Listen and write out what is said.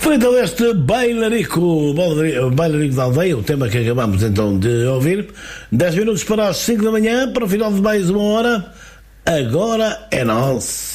Foi então este Bailarico da Aldeia, o tema que acabamos então de ouvir. 10 minutos para as 5 da manhã, para o final de mais uma hora. Agora é nosso.